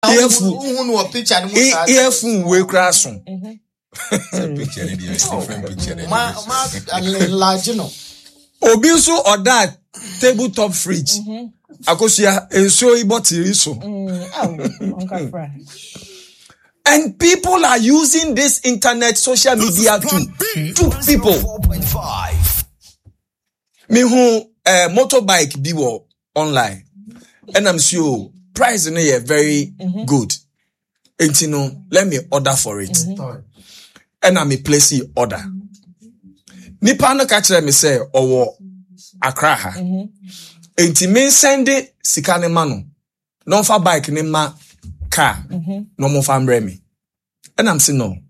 Earphone we crash on. Picture it, different picture. Obi so or that tabletop fridge. Akosia enso ibotiri so. And people are using this internet social media to people. Me who motorbike be online. And I'm sure price in here very good. And you know, let me order for it. And I may place the order. Nipa no catch me say owo Accra ha. Enti me send sika ne ma no. No fa bike ne ma car. No mo fa mbre me. And I'm saying no.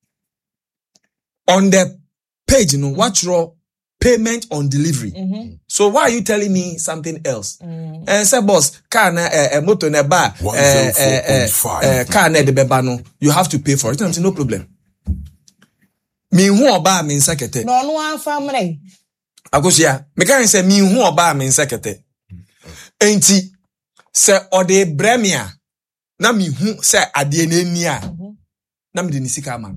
On the page, you know, what your payment on delivery. So why are you telling me something else? And say boss, car na motor na ba car na de beba no, you have to pay for it. And I'm saying no problem. Me hu oba me nsekete. No no amfamre. Akosia, me kan say me hu oba me nsekete. Enti se ode bremia na me hu se ade na ni a na me de ni sika ma.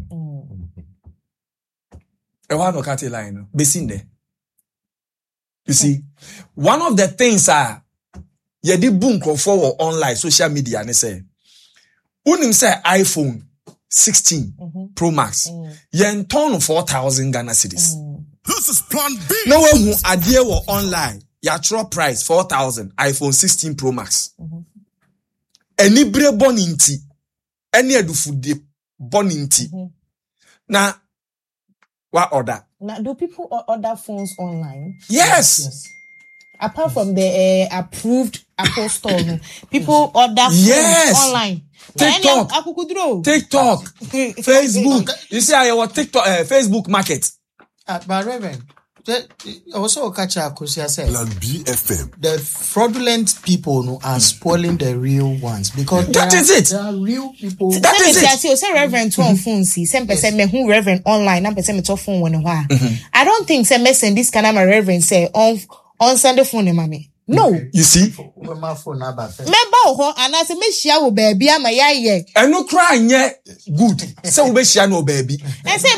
E wa no kate line no. Be seen there. You see, one of the things ye di boom for online social media ne say unim say iPhone 16 Pro Max yen turn 4,000 Ghana cedis. This is plan B. No one who adhere wo online ya throw price 4,000 iPhone 16 Pro Max. Any bre boninti any edufu de boninti. Na what order? Now, do people order phones online? Yes. Apart from the approved Apple Store, people order phones online. TikTok, Facebook. You see, I was TikTok, Facebook market. But Reverend, also catch up because you said Plan BFM. The fraudulent people are spoiling the real ones because that is it. There are real people. That is it. You say Reverend to on phone. See, some person me who Reverend online. Some person me to phone when I don't think some person this kind of a Reverend say on send the phone, mommy. No, you see. My phone number. Remember ho, and I say me share with baby ama ya. And no cry good. So we share no baby. And say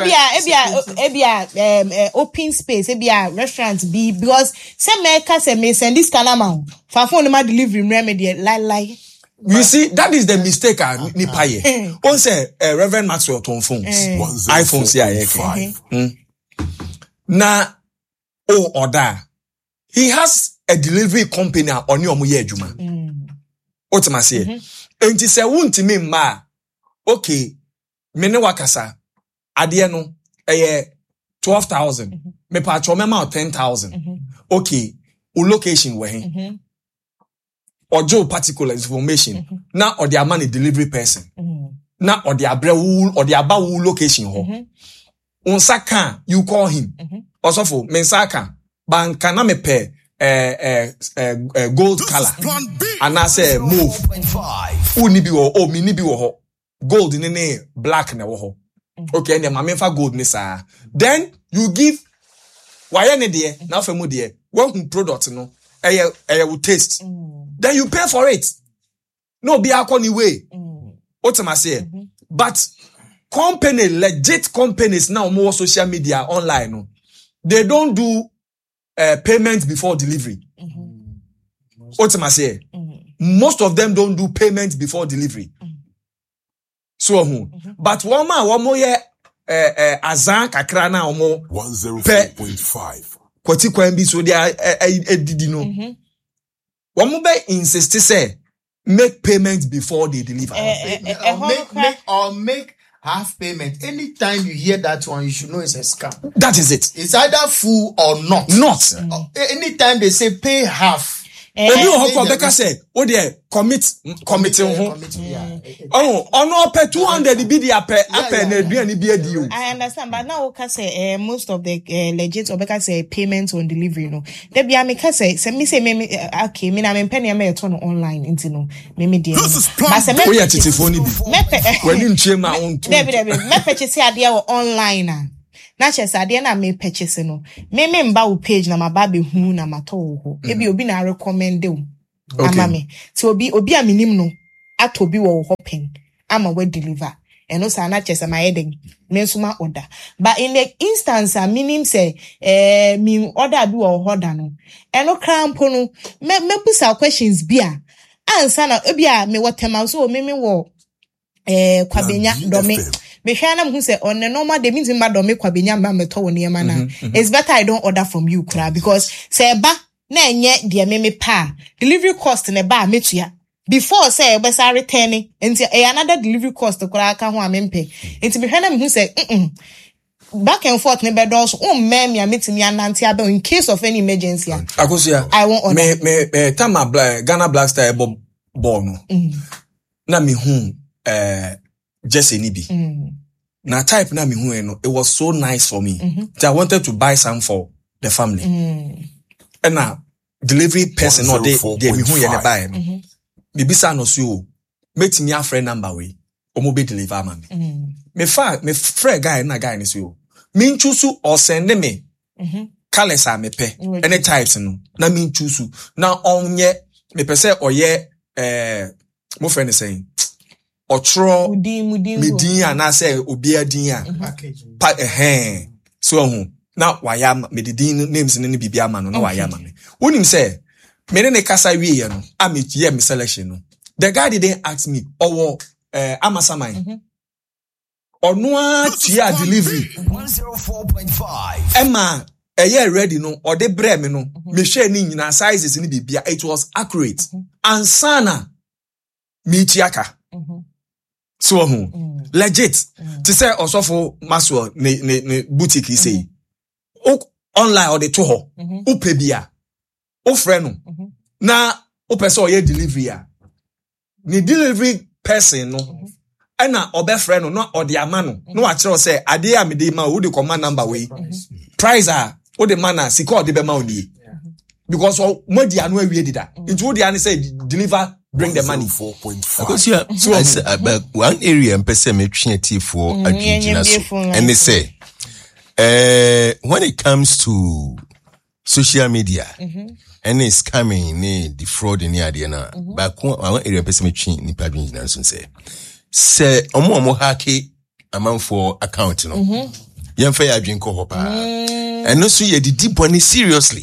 ebia open space, ebia restaurant be because some maker say me send this kind of amount. For phone my delivery remedy lie. You see, that is the mistake ni paye. On say Reverend Maxwell ton phones. iPhones here. Na order. He has a delivery company on your muye juma. What am I saying? And he said, won't me ma. Okay. Mene wakasa. Adie no. 12,000. Me patro mema 10,000. Okay. O location we or Joe particular information. Na or the money delivery person. Na or the abre or the aba location ho. Unsaka, you call him. Also for mensaka. Banka na me pe gold color and I say move uni bi wo mi ni bi wo gold ni black na wo okay and ma me fa gold ni sa then you give why ne de na fa mu de one product no will taste then you pay for it no be akoni way what am I say but company legit companies now more social media online no they don't do payment before delivery. What am I saying? Most of them don't do payment before delivery. So but one more azan kakra na omo 104.5. Kwati kwambi so dia edidi no. One more insist say make payment before they deliver. Make half payment. Anytime you hear that one, you should know it's a scam. That is it. It's either full or not. Anytime they say pay half. Obi ohoko beka say, "O dey committing ho." Oh, ono pay 200 bi dey apẹ na aduani bi adi o. I understand, but now we say most of the legit obeka say payment on delivery no. There be ameka say me okay, me na me penny am turn online into no. Me dey. But say me we are telephone bi. When you nche ma on. There me purchase ade online na chese ade na me purchase no me mba wo page na mababe hu na mato ho ebi obi na recommend o ama me so obi a minim no atobi wo hopping ama we deliver and no say na chese my heading me nsuma order but in the instance I meaning say me order bi wo order no and no crampo no me pusa questions bia ansa na obia me wotema so me wo kwabenya domi me hwa na mhu say on the normal they means mba domi kwabenya mba meto wo niema na it's better I don't order from you kra because say ba na enye de me pa delivery cost na ba metua before say be say returning until another delivery cost kra ka ho amempe until me hwa na mhu say back and forth ne be dos me metimi anante aba in case of any emergency Akosia I won't order me tama Ghana Black Star ball no na me hu Jesse Nibi. Na type na me hu it was so nice for me. I wanted to buy some for the family. And now delivery person or they me hu ye ne buy no. Me bisa no so make me a friend number we omo be deliver ma me. Me friend guy na guy ni so. Me choose or send me. Colors are me pe. Any types no. Na me choose. Na onye me pese oye mo friend is saying Otro medin anase obi adin a so hu na wayama medin names ne bibia ma no na wayama me wonim say me ne kasa wie no ametie me selection no the guy didn't ask me owo amasaman onu a tia delivery 104.5 Emma ready no or de bre me no me hwe ni nyina sizes ni bibia it was accurate ansana me tiaka so legit to say osofo maswo ne boutique yi say online or the to ho upe bia o frɛ no na o person o ye delivery a ni delivery person no na obe frɛ no no o de ama no no wa kyerɛ say ade a me de ma wo de command number we price a o de mana sika o de be ma o die because mo dia no awie dida into dia ne say deliver bring the money 4.5 because yeah so about one area and person me twenty for adwina so and they say when it comes to social media and it's coming the fraud in the na but one area person me twen ni adwina so say omo hacke amount for account no yemfa ya adwin ko hopa and no so ye di boni seriously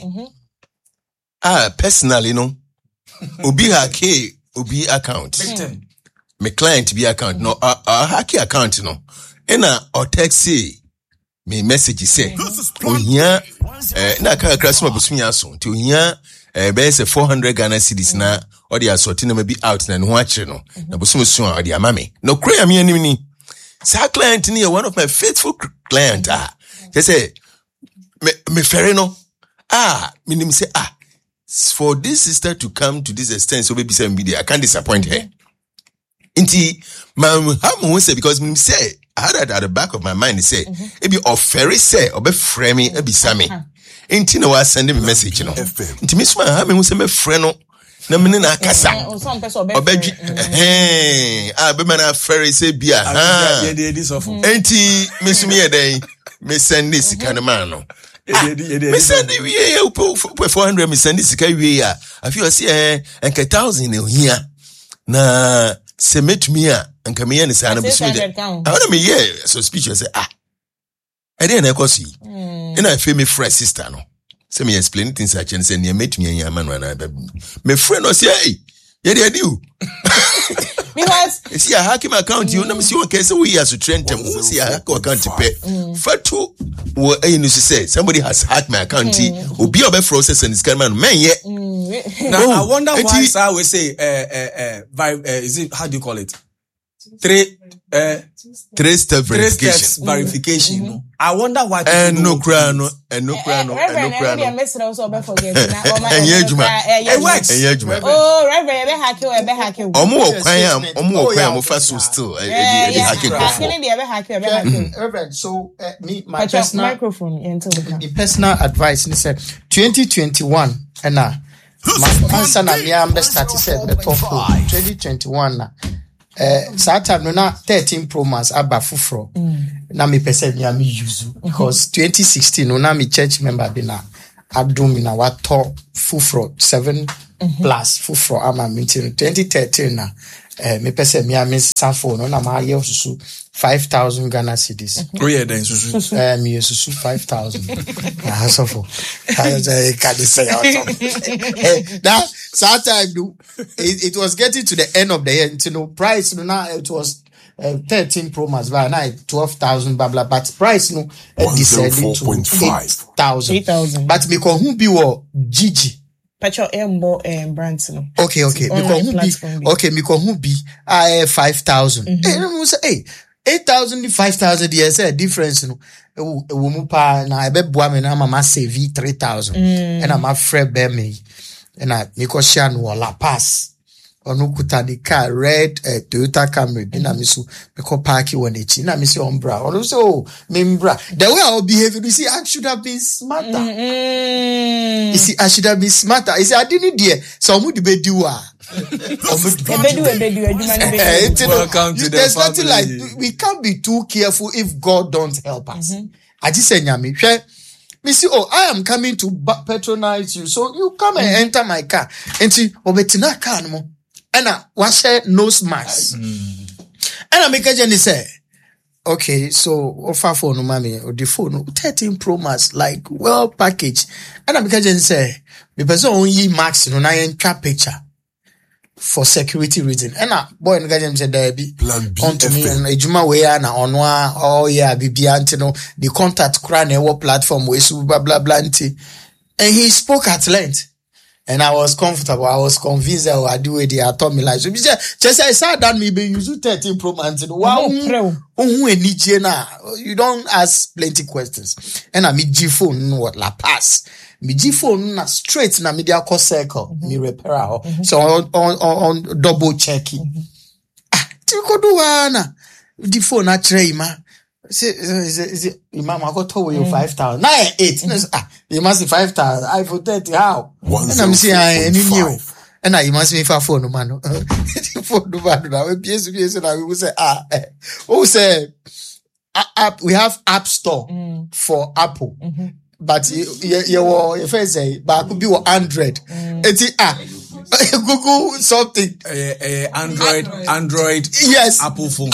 personally no obi hacke obi account me client be account no hacke account no or text me message say ohia na ka krasma busunya so ti ohia be say 400 Ghana cedis na or the assorting na be out na ho akire no na busumu so or the amame no kra me anim ni sa client ni one of my faithful client just say me ferry no minim say for this sister to come to this extent so baby say media I can't disappoint her inti mam how say because me say I had that at the back of my mind say it be offer say obe frame me ebisa me inti na wa send me message no inti me suma ha me say me frɛ no na me na akasa obedwi be man afere say bia inti me sumi ye den me send this kind of man no me send we 400 me send this kind we ya I feel say enka 1000 here na se metumi a enka me ne say na bisumi de I want me here so speech say I dey na ekosi and I feel me fresh sister no say me explain things I can say near metumi yan man na me friend no say hey ye dey do because see I hack my account you na me see one case we as to trend them who see I hack account pay fatu wo you say somebody has hacked my account obi obe process and this kind man ye now I wonder why I we say is it how do you call it three step verification no I wonder why no cry no it works oh reverend omo fast still reverend so me my personal microphone the personal advice ni said 2021 and my answer na me am start said the top 2021 na time no na 13 Pro Max aba fufro na me pese me am use because 2016 no na me church member be na adom na wato fufro 7 plus fufro ama meeting 2013 na me pese me san phone no na ma ye susu 5,000 Ghana cedis. Oh yeah, then susu. Me susu 5,000. Na so for. I can't say out. Now, sometimes it was getting to the end of the year. You know, price now it was 13 Pro Max, but now 12,000 blah blah. But price no descending to 8,000. But me ko who be wo Gigi. Pacho Embo brands no. Okay. Me ko who be 5,000. Hey, 8,000 5,000 yes a difference no. Wo mu pa na ebe boa me na mama save 3,000. And I'm afraid be me. And I me ko share no La Paz. Onu kuta the car red Toyota Camry bi na me so me ko park won echi na me say ombra onu so membra the way I behave you see I should have been smarter. You see I should have been smarter. You see I didn't there so omu de be do a Welcome to there's the nothing like family. we can't be too careful if God don't help us. I just say nyame hwe me see, oh, I am coming to patronize you. So you come and enter my car. And see, obetina car no. And I wash nose mask. And I make a journey say, okay, so offer phone no mommy or the phone 13 Pro Max like well packaged. And I make a journey say, me person only max no na yen picture for security reason. And I boy and guy said there be come to me and ejuma we na onwa oh yeah bibia antino the contact kra na what platform we so blah blah blah and he spoke at length. And I was comfortable. I was convinced that I do it. I told me like, so just I sat down, me be use 13 Pro Max. Wow, you don't ask plenty questions. And I me G phone what La Paz. Me G phone na straight na media call circle. Me repair so on double checking. Tiko do wana the phone na tray ma. Say Imam I got told you 5,000. Now 8. You must be 5,000. iPhone 30 how? And I'm saying I new. And I must be for phone man. Phone man now. We will say say we have App Store for Apple. But you first say but could be Android. Google something. Android. Yes. Apple phone.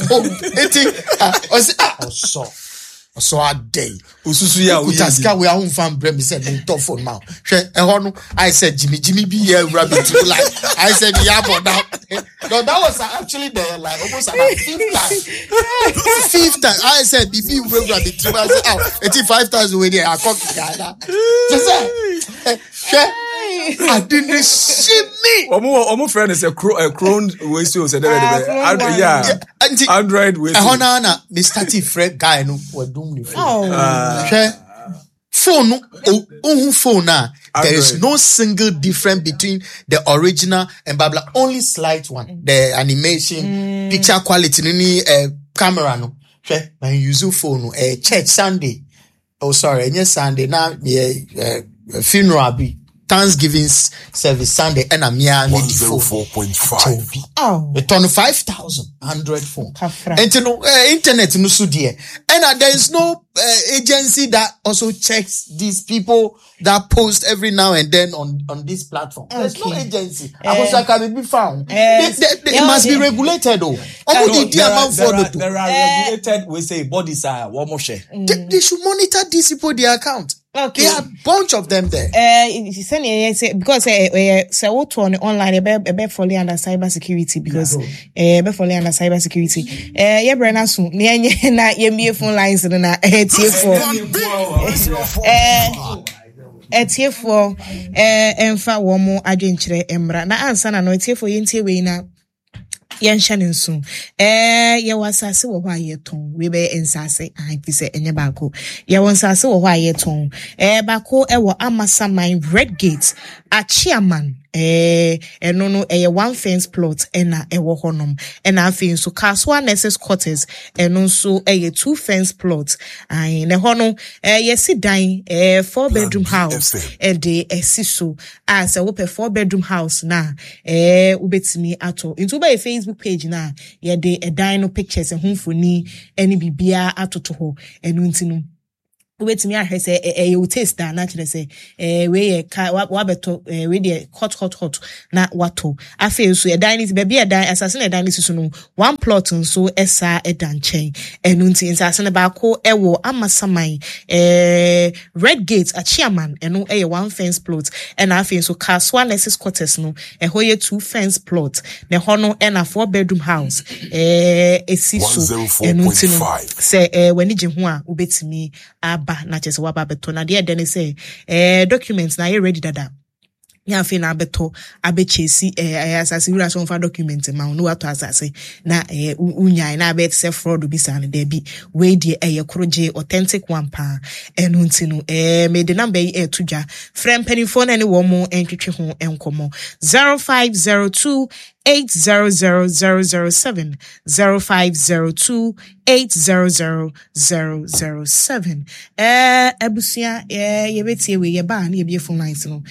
So a day. Ususu ya Utaska we are fan brem said in top phone now. I said Jimmy be here rabbit like I said yeah but now no that was actually the like almost about fifth time I said BB rabbit I said oh 85,000 we there I come Ghana. I didn't see me. Omo friend is a Chrome we still said yeah. Android we. Honana me started Fred guy no we doom the phone. Phone phone now. There is no single difference between the original and blah blah. Only slight one. The animation, picture quality, any camera no. When you use phone church Sunday. Oh sorry, yes Sunday now funeral be. Thanksgiving service Sunday and a mere 104.5. Oh, it on 5,000 Android phone. And you know, internet no so dear. And there is no agency that also checks these people that post every now and then on this platform. There's no agency. I can be found. It must be regulated though. There are regulated, we say bodies are one more share. They should monitor these people, their account. Okay. There are a bunch of them there. Because so what on online be fully under cyber security because be fully under cyber security. Yeah brana so na ye phone lines na etiefo emfa wo mo adwenkyere emra na ansa na no etiefo yentie we na yɛnhyɛ ne nso yɛwɔ asase wɔ hɔ a yɛtɔn we bɛ nsase fi sɛ ɛnyɛ baako yɛwɔ nsase wɔ hɔ a yɛtɔn baako ɛwɔ Amasaman Red Gate Achiaman ɛno no ɛyɛ one fence plot ɛna ɛwɔ hɔnom ɛna afei nso Kaswa Nurses Quarters ɛno nso ɛyɛ two fence plot na hɔ no yɛsi dan 4-bedroom house ɛde ɛsi so a sɛ wopɛ 4-bedroom house na wobɛtumi ato nti wobɛyɛ Facebook page na yɛde ɛdan no pictures ɛho mfoni ɛne bibia atoto hɔ ɛno nti no wait me ahwe say you taste that naturally say we wabeto we dey hot na wato afi so e dan is baby e dan asase na dan is so no one plot nso esa e dan chen enu nti asase na ba ko e wo amasaman Red Gate a chairman enu e one fence plot and afi so Kaswa Nurses Quarters no e ho ye 2 fence plot na ho no e na 4 bedroom house esi so enu nti no say when je ho a obetimi na chese wa ba beto na de den say documents na you ready dada ya fe na beto abechesi asase wura so fa document ma no wato asase na unyai na bet se fraud bi sa na de bi we de kroje authentic one pa enu ntino me de number e tudwa frem penifo na ne wo mo entwetwe ho enkomo 0502 8000007 0502 8000007 abusia ye betie we ye ba na ye bi phone lines no